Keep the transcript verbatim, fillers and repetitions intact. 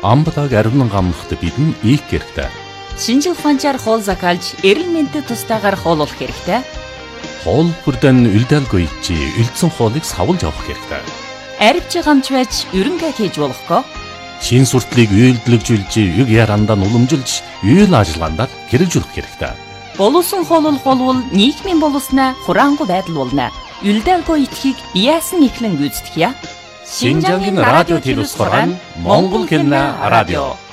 Амбалаг ариун гамнахт бидэн их хэрэгтэй. Шинжил ухаанчаар хоол закалж, эрэл мэнтэд тустаагаар хооллох хэрэгтэй. Хоол бүрдэн үлдээлгүй чи үлдсэн хоолыг савлж авах хэрэгтэй. Арвч гамч байж ерөнхий хийж болохгүй. Шин суртлыг үйлдэлжүүлж, юг ярандаа уламжилж, үйл ажиллагаанд хэрэгжүүлэх хэрэгтэй. Боловсон хооллох болвол нийгмийн боловснаа хураангуй байдал болно. Үлдээлгүй итгэхийг яасан ихлэн гүйцэтгэе. Шинжангийн радио телевизээр Монгол кино радио